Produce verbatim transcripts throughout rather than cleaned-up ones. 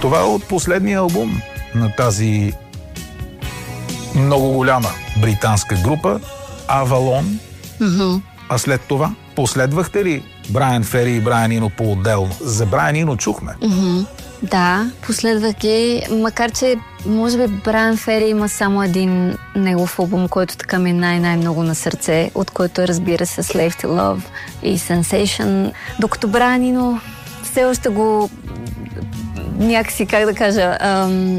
Това е от последния албум на тази много голяма британска група Авалон. Mm-hmm. А след това последвахте ли Брайан Фери и Брайан Ино по-отделно? За Брайан Ино чухме. Mm-hmm. Да, последвах ги, макар че може би Брайан Фери има само един негов албум, който така ми е най-най-много на сърце, от който е, разбира се, Slave to Love и Sensation. Докато Брайан Ино все още го някакси, как да кажа, ам,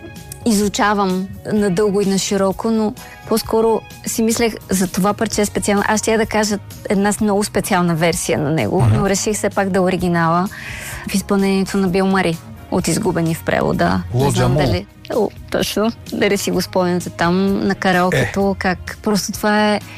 изучавам надълго и на широко, но по-скоро си мислех за това парче специално. Аз ще я да кажа една много специална версия на него, uh-huh. но реших все пак да оригинала в изпълнението на Бил Мари от Изгубени в превода. Не знам дали... О, точно. Дали си го спомняте там на караокето, е. Как просто това е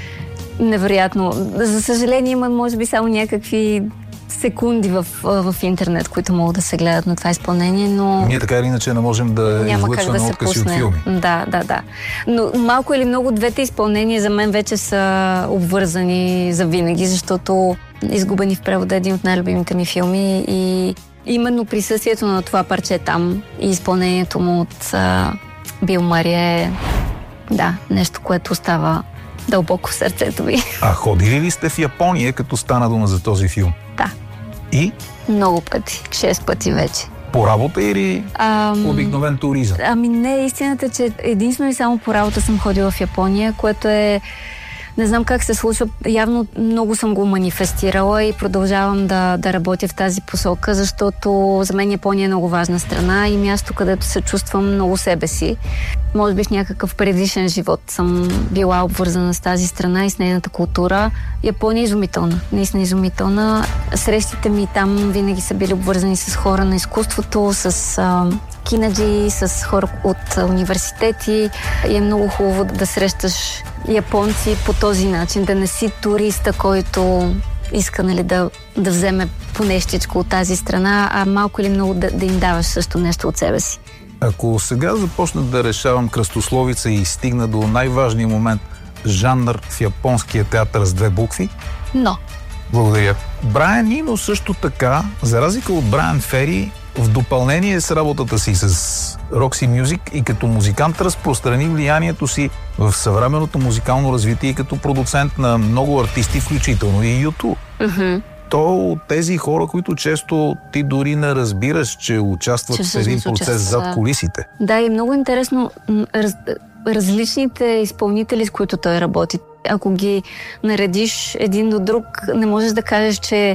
невероятно. За съжаление има може би само някакви секунди в, в интернет, които могат да се гледат на това изпълнение, но... Ние така или иначе не можем да излъчваме да откъси от филми. Да, да, да. Но малко или много двете изпълнения за мен вече са обвързани за винаги, защото Изгубени в превода е един от най-любимите ми филми и именно присъствието на това парче там и изпълнението му от а, Бил Мари е да, нещо, което остава дълбоко в сърцето ми. А ходили ли сте в Япония, като стана дума за този филм? Да. И? Много пъти. Шест пъти вече. По работа или Ам... обикновен туризъм? Ами не, истината е, че единствено и само по работа съм ходила в Япония, което е... Не знам как се случва. Явно много съм го манифестирала и продължавам да, да работя в тази посока, защото за мен Япония е много важна страна и място, където се чувствам много себе си. Може би в някакъв предишен живот съм била обвързана с тази страна и с нейната култура. Япония е изумителна. Наистина изумителна. Срещите ми там винаги са били обвързани с хора на изкуството, с а, кинаджи, с хора от университети. И е много хубаво да срещаш японци по този начин, да не си туриста, който иска, нали, да, да вземе по нещичко от тази страна, а малко или много да, да им даваш също нещо от себе си. Ако сега започна да решавам кръстословица и стигна до най-важния момент, жанр в японския театър с две букви? Но. Благодаря. Брайан Ино също така, за разлика от Брайан Фери, в допълнение с работата си с Roxy Music и като музикант разпространи влиянието си в съвременното музикално развитие и като продуцент на много артисти, включително и YouTube. Mm-hmm. То от тези хора, които често ти дори не разбираш, че участват че в един процес участва... зад кулисите. Да, и много интересно раз, различните изпълнители, с които той работи. Ако ги наредиш един до друг, не можеш да кажеш, че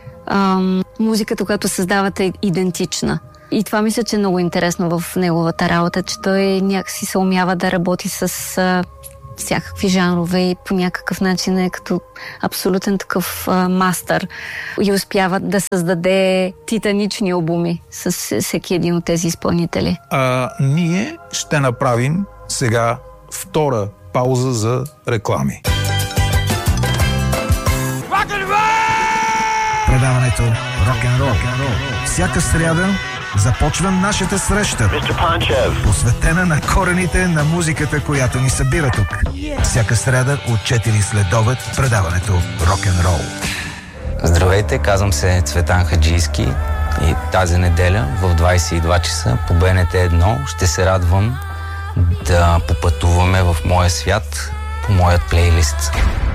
ам, музиката, която създавате, е идентична. И това мисля, че е много интересно в неговата работа, че той някакси се умява да работи с а, всякакви жанрове и по някакъв начин е като абсолютен такъв а, мастър и успява да създаде титанични албуми с всеки един от тези изпълнители. А ние ще направим сега втора пауза за реклами. Предаването Рок-н-рол. Всяка сряда започва нашата среща, посветена на корените на музиката, която ни събира тук. Всяка сряда от четири следобед предаването Рок-н-рол. Здравейте, казвам се Цветан Хаджийски и тази неделя в двайсет и два часа по Б Н Т едно ще се радвам да попътуваме в моя свят по моят плейлист.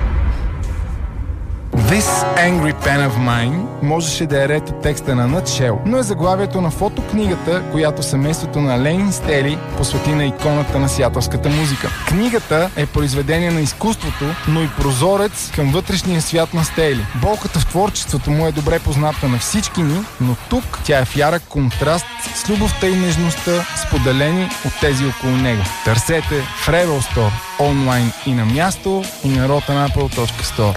This Angry Pen of Mine можеше да е ред от текста на Nutshell, но е заглавието на фотокнигата, която семейството на Ленин Стели посвети на иконата на сиатълската музика. Книгата е произведение на изкуството, но и прозорец към вътрешния свят на Стели. Болката в творчеството му е добре позната на всички ни, но тук тя е в ярък контраст с любовта и нежността, споделени от тези около него. Търсете в Rebel Store, онлайн и на място, и на rotenapple точка store.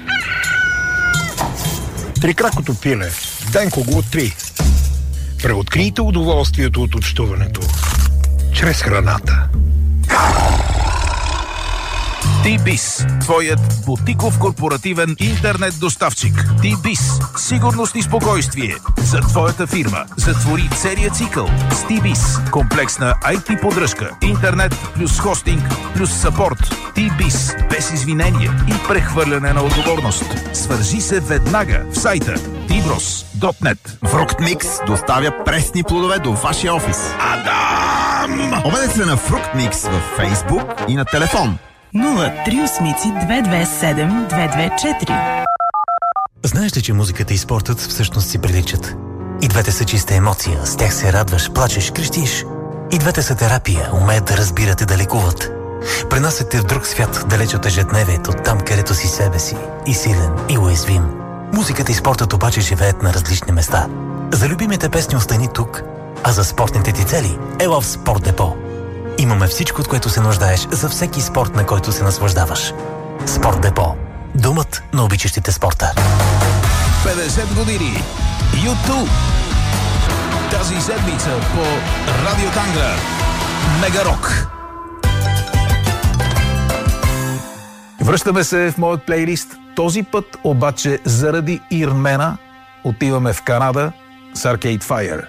Трикракото пиле. Денко го три. Преоткрийте удоволствието от общуването чрез храната. T-Biz, твоят бутиков корпоративен интернет доставчик. T-Biz, сигурност и спокойствие за твоята фирма. Затвори целият цикъл с T-Biz. Комплексна ай ти поддръжка, интернет плюс хостинг плюс съпорт. T-Biz, без извинение и прехвърляне на отговорност. Свържи се веднага в сайта ти брос точка нет. Фруктмикс доставя пресни плодове до вашия офис. Адам! Обадете се на Фруктмикс във Фейсбук и на телефон нула три осем две две седем две две четири. Знаеш ли, че музиката и спортът всъщност си приличат? И двете са чиста емоция, с тях се радваш, плачеш, крещиш. И двете са терапия, умеят да разбират и да лекуват. Пренасят те в друг свят, далеч от ежедневието, там където си себе си, и силен, и уязвим. Музиката и спортът обаче живеят на различни места. За любимите песни остани тук, а за спортните ти цели ела в Спорт Депо. Имаме всичко, от което се нуждаеш за всеки спорт, на който се наслаждаваш. Спорт Депо. Домът на обичащите спорта. петдесет години. YouTube. Тази седмица по Радио Тангра. Мегарок. Връщаме се в моят плейлист. Този път обаче заради Ирмена отиваме в Канада с Arcade Fire.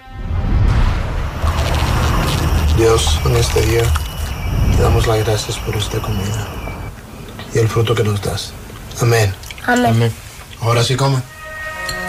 Dios, en este día te damos las gracias por esta comida y el fruto que nos das. Amén. Amén. Ahora sí come.